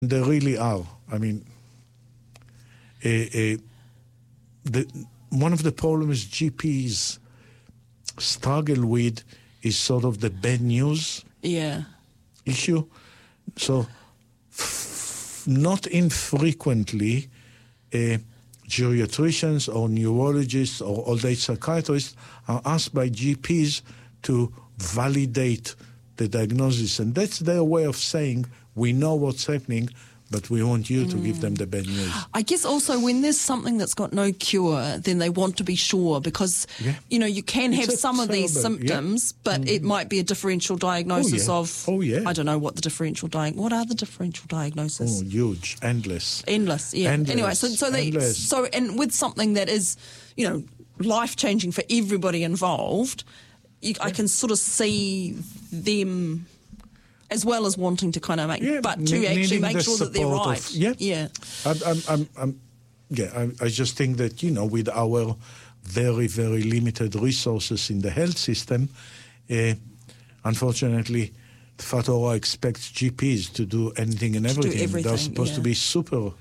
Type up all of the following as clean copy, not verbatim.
They really are. I mean, one of the problems GPs struggle with is sort of the bad news issue. So not infrequently, geriatricians or neurologists or old age psychiatrists are asked by GPs to validate the diagnosis. And that's their way of saying, we know what's happening, but we want you to give them the bad news. I guess also when there's something that's got no cure, then they want to be sure because, you can have some of these symptoms, but it might be a differential diagnosis of, I don't know what the differential what are the differential diagnoses? Oh, huge, endless. Endless, yeah. Endless, anyway, so and with something that is, life-changing for everybody involved, I can sort of see them as well as wanting to kind of make, but to actually make sure that they're right. I just think that, with our very, very limited resources in the health system, unfortunately, Fatora expects GPs to do anything and everything. They're supposed to be super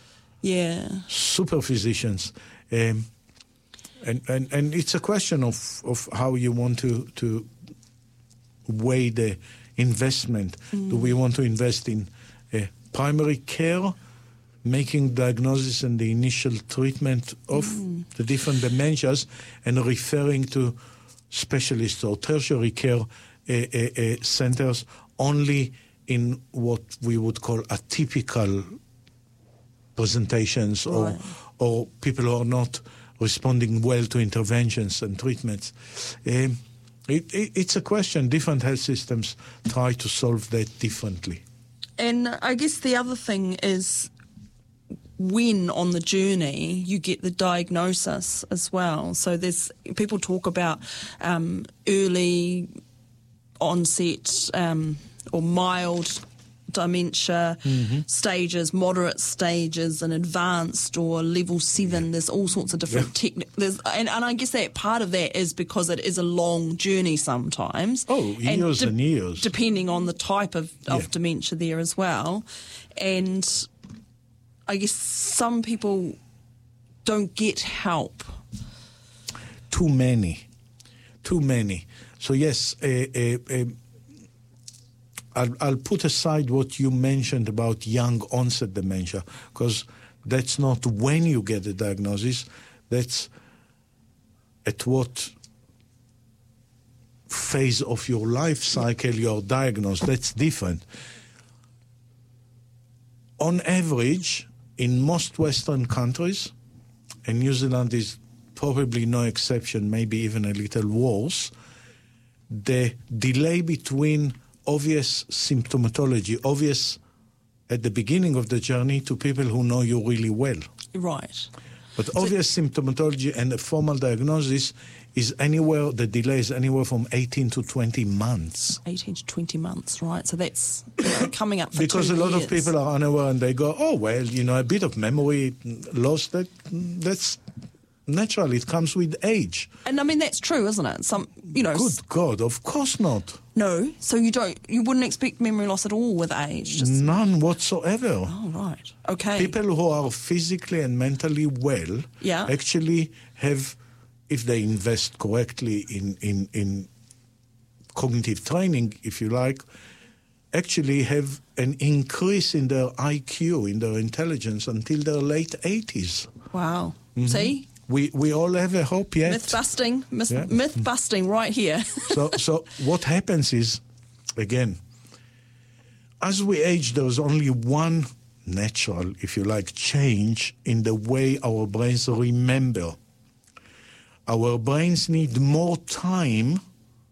physicians. And it's a question of how you want to weigh the investment. Do we want to invest in primary care, making diagnosis and the initial treatment of the different dementias, and referring to specialists or tertiary care centers only in what we would call atypical presentations or people who are not responding well to interventions and treatments? It's a question. Different health systems try to solve that differently. And I guess the other thing is when on the journey you get the diagnosis as well. So there's people talk about early onset or mild dementia stages, moderate stages, and advanced or level 7. There's all sorts of different techniques. And I guess that part of that is because it is a long journey sometimes. Years and years. Depending on the type of dementia there as well. And I guess some people don't get help. Too many. So yes, I'll put aside what you mentioned about young onset dementia, because that's not when you get the diagnosis, that's at what phase of your life cycle you're diagnosed. That's different. On average, in most Western countries, and New Zealand is probably no exception, maybe even a little worse, the delay between obvious symptomatology, obvious at the beginning of the journey, to people who know you really well. Right. But obvious symptomatology and a formal diagnosis is the delay is anywhere from 18 to 20 months. 18 to 20 months, right. So that's coming up for because 2 a lot years. of people are unaware and they go, a bit of memory loss, that's natural. It comes with age. And I mean, that's true, isn't it? Good God, of course not. No, so you wouldn't expect memory loss at all with age? None whatsoever. Oh, right. Okay. People who are physically and mentally well actually have, if they invest correctly in cognitive training, if you like, actually have an increase in their IQ, in their intelligence until their late 80s. Wow. See? We all have a hope yet. Myth busting right here. So what happens is, again, as we age, there's only one natural, if you like, change in the way our brains remember. Our brains need more time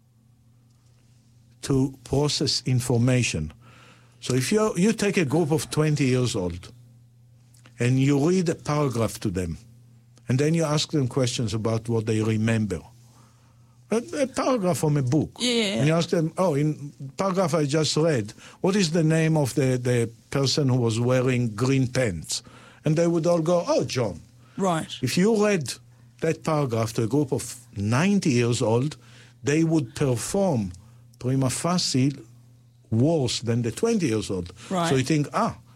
to process information. So if you take a group of 20 years old and you read a paragraph to them, and then you ask them questions about what they remember. A paragraph from a book. Yeah. And you ask them, in paragraph I just read, what is the name of the person who was wearing green pants? And they would all go, John. Right. If you read that paragraph to a group of 90 years old, they would perform prima facie worse than the 20 years old. Right. So you think,